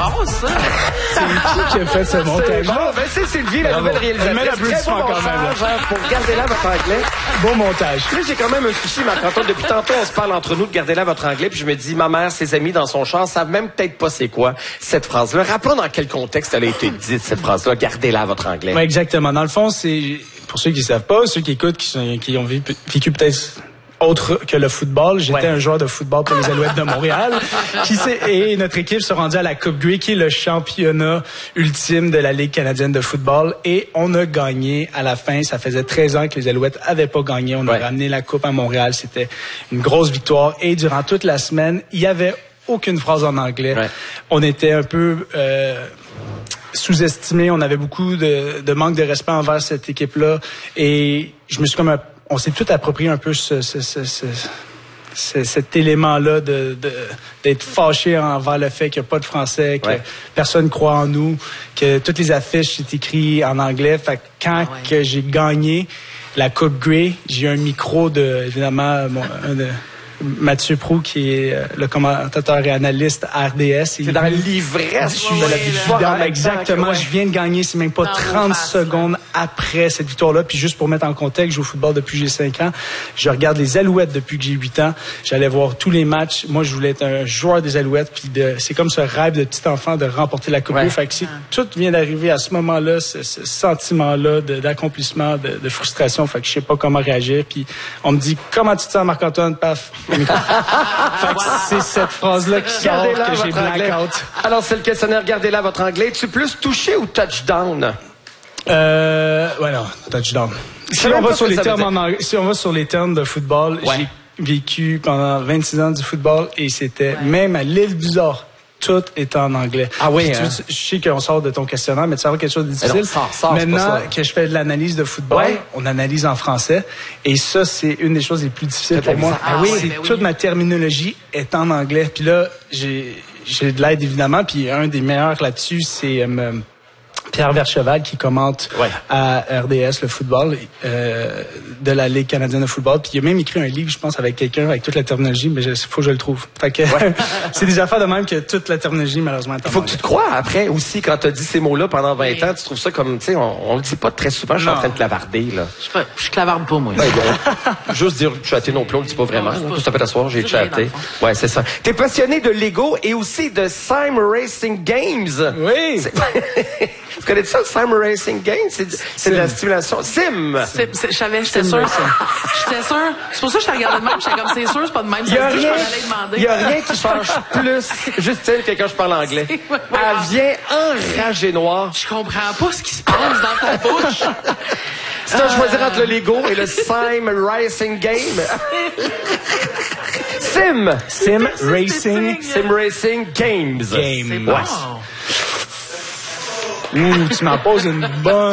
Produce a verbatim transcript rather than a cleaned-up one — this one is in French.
passe, ça? C'est qui qui a fait ce montage-là? Bon, ben c'est Sylvie, la nouvelle réalisatrice. Mets l'applaudissement Très beau quand même, là. montage, hein, pour garder là votre anglais. Beau montage. Là, j'ai quand même un souci, Marc-Antoine. Depuis tantôt, on se parle entre nous de garder là votre anglais, puis je me dis, ma mère, ses amis dans son char savent même peut-être pas c'est quoi cette phrase-là. Rappelons dans quel contexte elle a été dite, cette phrase-là, gardez là votre anglais. Oui, exactement. Dans le fond, c'est, pour ceux qui savent pas, ceux qui écoutent, qui, sont, qui ont vécu, vécu peut-être autre que le football. J'étais Ouais. un joueur de football pour les Alouettes de Montréal. qui s'est, et notre équipe s'est rendue à la Coupe Grey, qui est le championnat ultime de la Ligue canadienne de football. Et on a gagné à la fin. Ça faisait treize ans que les Alouettes avaient pas gagné. On Ouais. a ramené la Coupe à Montréal. C'était une grosse victoire. Et durant toute la semaine, il y avait aucune phrase en anglais. Ouais. On était un peu... Euh, sous-estimé, on avait beaucoup de, de manque de respect envers cette équipe-là et je me suis comme un, on s'est tout approprié un peu ce, ce, ce, ce, ce cet élément-là de, de d'être fâché envers le fait qu'il n'y a pas de français, que ouais. personne croit en nous, que toutes les affiches c'est écrit en anglais. Fait que quand Ah ouais. que j'ai gagné la Coupe Grey, j'ai eu un micro de évidemment mon, un de Mathieu Proulx, qui est euh, le commentateur et analyste à R D S. C'est dans l'ivresse. Je suis Ouais, dans la ouais, victoire. en même temps Exactement. que, ouais. Je viens de gagner, c'est même pas Dans vos trente faces, secondes après cette victoire-là. Puis juste pour mettre en contexte, je joue au football depuis que j'ai cinq ans. Je regarde les Alouettes depuis que j'ai huit ans. J'allais voir tous les matchs. Moi, je voulais être un joueur des Alouettes. Puis de, c'est comme ce rêve de petit enfant de remporter la Coupe. Ouais. Fait que c'est, tout vient d'arriver à ce moment-là, ce, ce sentiment-là de, d'accomplissement, de, de frustration. Fait que je sais pas comment réagir. Puis on me dit, comment tu te sens, Marc-Antoine? Paf. Fait que c'est cette phrase-là qui sort Gardez-la que j'ai votre anglais. blackout. Alors, c'est le questionnaire, gardez là votre anglais. Tu plus touché ou touchdown? Euh, ouais, non, touchdown. Si sais même on va pas sur ce que les ça termes veut en anglais, si on va sur les termes de football, Ouais. j'ai vécu pendant vingt-six ans du football et c'était même à l'île Bizarre. Tout est en anglais. Ah oui, Puis hein? tu- je sais qu'on sort de ton questionnaire, mais tu sais quelque chose de difficile. non, sors, sors, c'est Maintenant pas ça. que je fais de l'analyse de football, Ouais. on analyse en français. Et ça, c'est une des choses les plus difficiles T'as de pour la moi. misère. Ah oui, C'est ben oui. toute ma terminologie est en anglais. Puis là, j'ai, j'ai de l'aide évidemment. Puis un des meilleurs là-dessus, c'est euh, Pierre Vercheval qui commente Ouais. à R D S le football euh, de la Ligue canadienne de football. Puis il a même écrit un livre, je pense, avec quelqu'un avec toute la terminologie, mais il faut que je le trouve. Fait que c'est des affaires de même que toute la terminologie malheureusement est en Il faut que tu anglais. te crois après aussi quand tu as dit ces mots-là pendant vingt ans, tu trouves ça comme, tu sais, on, on le dit pas très souvent, je suis en Non. train de clavarder, là. Je suis pas- je clavarde pas, moi. Ouais, ben, juste dire chatter non plus, on le dit pas vraiment. Non, c'est pas Tout ça fait t'asseoir, j'ai c'est rien, chatté. dans le fond. Ouais, c'est ça. T'es passionné de Lego et aussi de Sim Racing Games. Oui! C'est- tu connais ça, Sim Racing Games? C'est, c'est de la stimulation. Sim! C'est- c'est- Je savais, j'étais Sim sûre. racing. J'étais sûre. C'est pour ça que je te regardais de même. J'étais comme, c'est sûr, c'est pas de même. Il y a Ça se dit, je rien, m'en allais demander. il y a rien qui change plus, Justine, que quand je parle anglais. C'est- ouais, ouais. Elle vient enragée noire. Je comprends pas ce qui se passe dans ta bouche. Si tu dois choisir entre le Lego et le Sim Racing Game. Sim! Sim Racing Sim Racing Games. Game. C'est bon. Ouais. Ouh, tu m'en poses une bonne